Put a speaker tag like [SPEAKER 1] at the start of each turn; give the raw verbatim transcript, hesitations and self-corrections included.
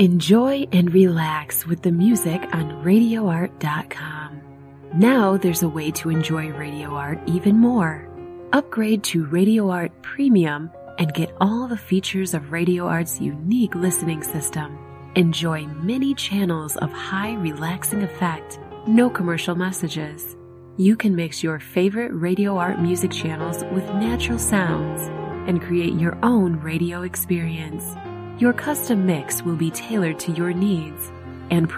[SPEAKER 1] Enjoy and relax with the music on radio art dot com. Now there's a way to enjoy Radio Art even more. Upgrade to Radio Art Premium and get all the features of Radio Art's unique listening system. Enjoy many channels of high relaxing effect, no commercial messages. You can mix your favorite Radio Art music channels with natural sounds and create your own radio experience. Your custom mix will be tailored to your needs and